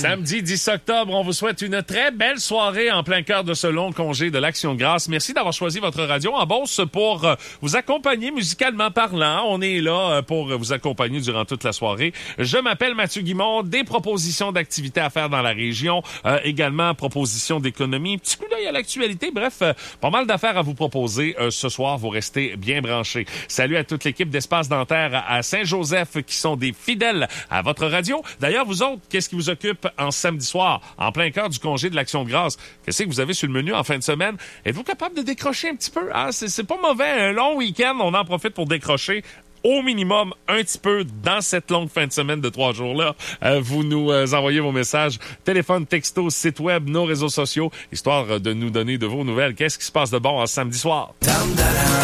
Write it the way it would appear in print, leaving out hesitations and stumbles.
Samedi 10 octobre, on vous souhaite une très belle soirée en plein cœur de ce long congé de l'Action de grâce. Merci d'avoir choisi votre radio en Beauce pour vous accompagner musicalement parlant. On est là pour vous accompagner durant toute la soirée. Je m'appelle Mathieu Guimond. Des propositions d'activités à faire dans la région. Également, propositions d'économie. Petit coup d'œil à l'actualité. Bref, pas mal d'affaires à vous proposer ce soir. Vous restez bien branchés. Salut à toute l'équipe d'Espace Dentaire à Saint-Joseph qui sont des fidèles à votre radio. D'ailleurs, vous autres, qu'est-ce qui vous occupe en samedi soir, en plein cœur du congé de l'Action de grâce? Qu'est-ce que vous avez sur le menu en fin de semaine? Êtes-vous capable de décrocher un petit peu? Ah, c'est pas mauvais. Un long week-end, on en profite pour décrocher au minimum un petit peu dans cette longue fin de semaine de 3 jours-là. Vous nous envoyez vos messages, téléphone, texto, site web, nos réseaux sociaux, histoire de nous donner de vos nouvelles. Qu'est-ce qui se passe de bon en samedi soir?